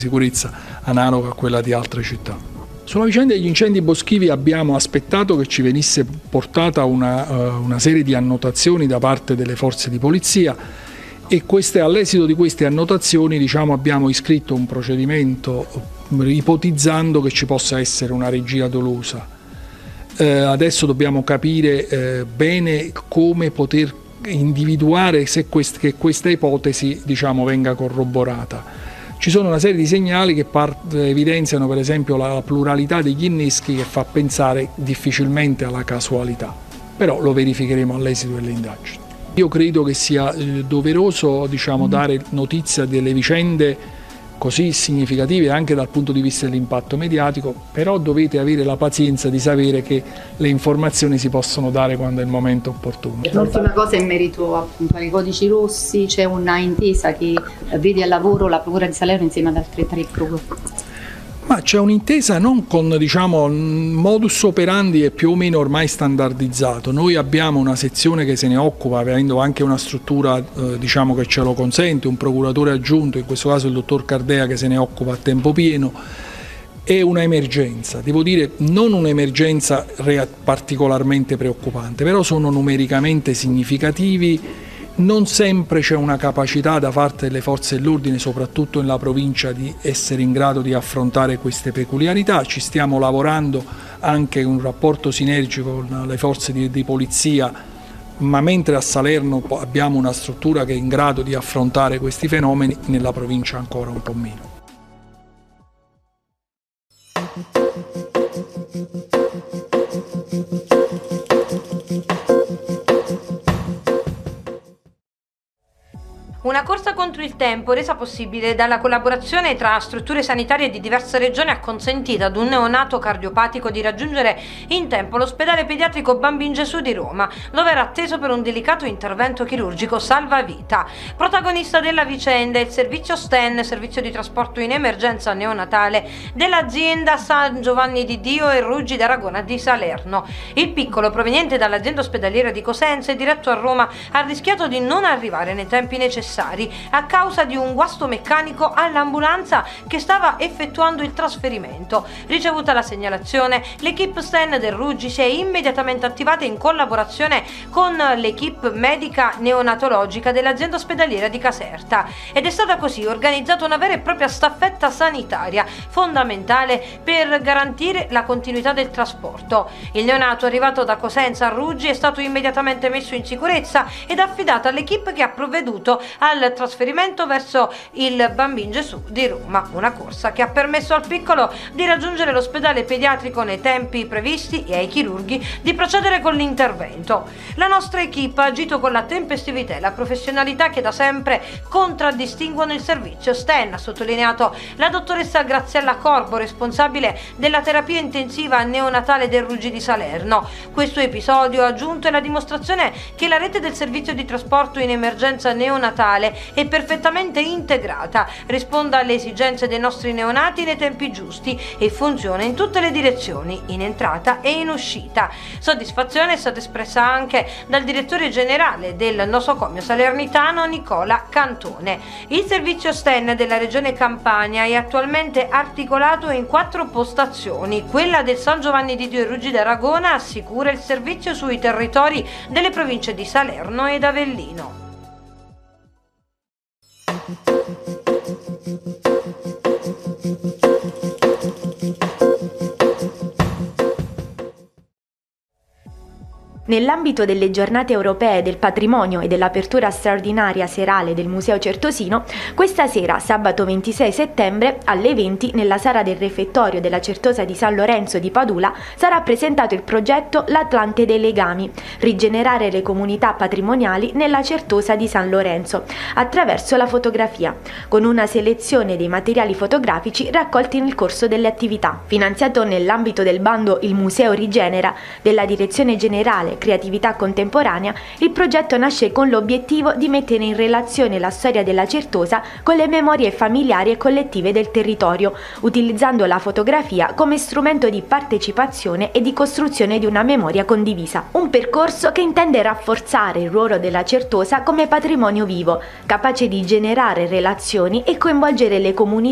sicurezza analoga a quella di altre città. Sulla vicenda degli incendi boschivi abbiamo aspettato che ci venisse portata una serie di annotazioni da parte delle forze di polizia e all'esito di queste annotazioni abbiamo iscritto un procedimento ipotizzando che ci possa essere una regia dolosa. Adesso dobbiamo capire bene come poter individuare che questa ipotesi venga corroborata. Ci sono una serie di segnali che evidenziano per esempio la pluralità degli inneschi che fa pensare difficilmente alla casualità, però lo verificheremo all'esito delle indagini. Io credo che sia doveroso dare notizia delle vicende così significative anche dal punto di vista dell'impatto mediatico, però dovete avere la pazienza di sapere che le informazioni si possono dare quando è il momento opportuno. L'ultima cosa in merito appunto ai codici rossi, c'è una intesa che vede al lavoro la Procura di Salerno insieme ad altre 3 procure? Ma c'è un'intesa non con modus operandi è più o meno ormai standardizzato. Noi abbiamo una sezione che se ne occupa, avendo anche una struttura che ce lo consente, un procuratore aggiunto, in questo caso il dottor Cardea, che se ne occupa a tempo pieno. È una emergenza, devo dire non un'emergenza particolarmente preoccupante, però sono numericamente significativi. Non sempre c'è una capacità da parte delle forze dell'ordine, soprattutto nella provincia, di essere in grado di affrontare queste peculiarità. Ci stiamo lavorando anche in un rapporto sinergico con le forze di polizia, ma mentre a Salerno abbiamo una struttura che è in grado di affrontare questi fenomeni, nella provincia ancora un po' meno. Una corsa contro il tempo resa possibile dalla collaborazione tra strutture sanitarie di diverse regioni ha consentito ad un neonato cardiopatico di raggiungere in tempo l'ospedale pediatrico Bambin Gesù di Roma, dove era atteso per un delicato intervento chirurgico salvavita. Protagonista della vicenda è il servizio STEN, servizio di trasporto in emergenza neonatale dell'azienda San Giovanni di Dio e Ruggi d'Aragona di Salerno. Il piccolo, proveniente dall'azienda ospedaliera di Cosenza e diretto a Roma, ha rischiato di non arrivare nei tempi necessari a causa di un guasto meccanico all'ambulanza che stava effettuando il trasferimento. Ricevuta la segnalazione, l'equipe STEN del Ruggi si è immediatamente attivata in collaborazione con l'equipe medica neonatologica dell'azienda ospedaliera di Caserta ed è stata così organizzata una vera e propria staffetta sanitaria, fondamentale per garantire la continuità del trasporto. Il neonato arrivato da Cosenza a Ruggi è stato immediatamente messo in sicurezza ed affidato all'equipe che ha provveduto al trasferimento verso il Bambin Gesù di Roma, una corsa che ha permesso al piccolo di raggiungere l'ospedale pediatrico nei tempi previsti e ai chirurghi di procedere con l'intervento. La nostra equipe ha agito con la tempestività e la professionalità che da sempre contraddistinguono il servizio STEN, ha sottolineato la dottoressa Graziella Corbo, responsabile della terapia intensiva neonatale del Ruggi di Salerno. Questo episodio aggiunto è la dimostrazione che la rete del servizio di trasporto in emergenza neonatale è perfettamente integrata, risponda alle esigenze dei nostri neonati nei tempi giusti e funziona in tutte le direzioni, in entrata e in uscita. Soddisfazione è stata espressa anche dal direttore generale del nosocomio salernitano Nicola Cantone. Il servizio STEN della regione Campania è attualmente articolato in 4 postazioni. Quella del San Giovanni di Dio e Ruggi d'Aragona assicura il servizio sui territori delle province di Salerno ed Avellino. Nell'ambito delle giornate europee del patrimonio e dell'apertura straordinaria serale del Museo Certosino, questa sera, sabato 26 settembre, alle 20, nella sala del refettorio della Certosa di San Lorenzo di Padula, sarà presentato il progetto L'Atlante dei Legami, rigenerare le comunità patrimoniali nella Certosa di San Lorenzo, attraverso la fotografia, con una selezione dei materiali fotografici raccolti nel corso delle attività. Finanziato nell'ambito del bando Il Museo Rigenera della Direzione Generale Creatività Contemporanea, il progetto nasce con l'obiettivo di mettere in relazione la storia della Certosa con le memorie familiari e collettive del territorio, utilizzando la fotografia come strumento di partecipazione e di costruzione di una memoria condivisa. Un percorso che intende rafforzare il ruolo della Certosa come patrimonio vivo, capace di generare relazioni e coinvolgere le comunità